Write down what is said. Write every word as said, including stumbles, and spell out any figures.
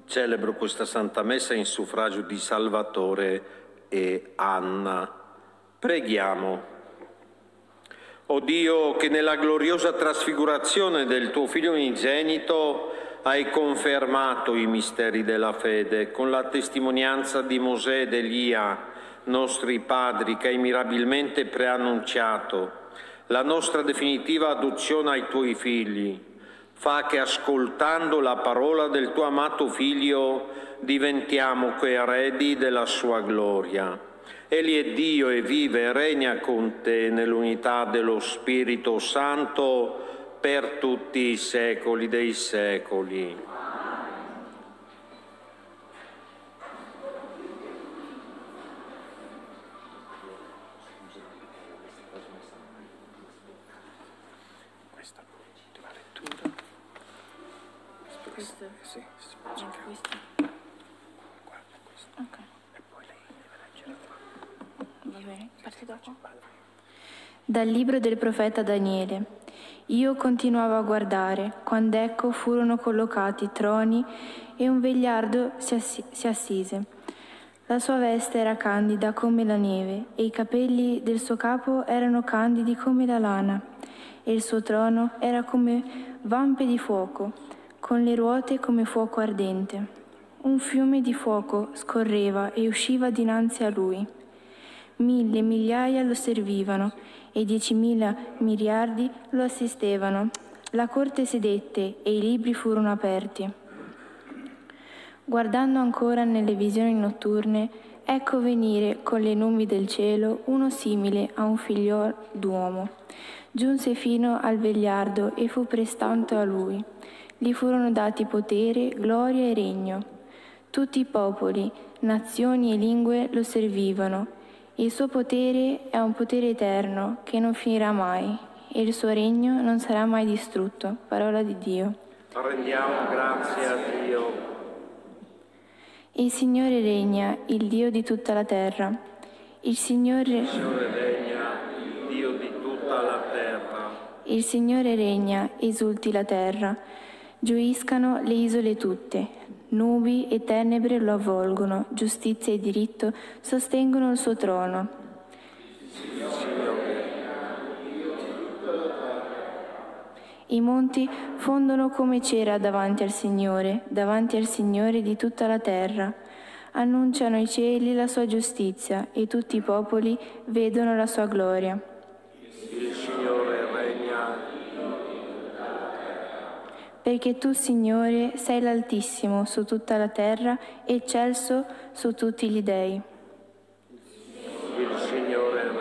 Celebro questa Santa Messa in suffragio di Salvatore e Anna. Preghiamo. O Dio, che nella gloriosa trasfigurazione del tuo Figlio unigenito hai confermato i misteri della fede con la testimonianza di Mosè ed Elia, nostri padri, che hai mirabilmente preannunciato la nostra definitiva adozione ai tuoi figli. Fa che ascoltando la parola del tuo amato Figlio diventiamo coeredi della sua gloria. Egli è Dio e vive e regna con te nell'unità dello Spirito Santo per tutti i secoli dei secoli. Questa ultima lettura. Questo? Sì, sì, No, questo. guarda questo. Ok, E poi lei deve leggere qua. va bene, parte dopo. Dal libro del profeta Daniele. Io continuavo a guardare, quando ecco furono collocati troni e un vegliardo si, assi- si assise. La sua veste era candida come la neve e i capelli del suo capo erano candidi come la lana e il suo trono era come vampe di fuoco, con le ruote come fuoco ardente. Un fiume di fuoco scorreva e usciva dinanzi a lui. Mille migliaia lo servivano e diecimila miliardi lo assistevano. La corte sedette e i libri furono aperti. Guardando ancora nelle visioni notturne, ecco venire con le nubi del cielo uno simile a un figliol d'uomo. Giunse fino al vegliardo e fu prestante a lui. Gli furono dati potere, gloria e regno. Tutti i popoli, nazioni e lingue lo servivano. Il suo potere è un potere eterno che non finirà mai e il suo regno non sarà mai distrutto. Parola di Dio. Rendiamo grazie a Dio. Il Signore regna, il Dio di tutta la terra. Il Signore, Il Signore regna, il Dio di tutta la terra. il Signore regna, esulti la terra. Gioiscano le isole tutte. Nubi e tenebre lo avvolgono, giustizia e diritto sostengono il suo trono. I monti fondono come cera davanti al Signore, davanti al Signore di tutta la terra. Annunciano i cieli la sua giustizia e tutti i popoli vedono la sua gloria. Il Signore regna. Perché tu, Signore, sei l'Altissimo su tutta la terra, eccelso su tutti gli dei. Il Signore